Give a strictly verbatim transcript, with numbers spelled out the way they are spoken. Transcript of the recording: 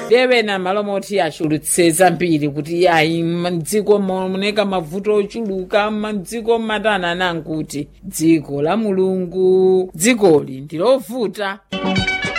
Devena malo moti achulutse zambiri kuti ayi mdziko moneka mavuto ochuluka mdziko matana nankuti dziko la Mulungu dzikoli ndilovuta.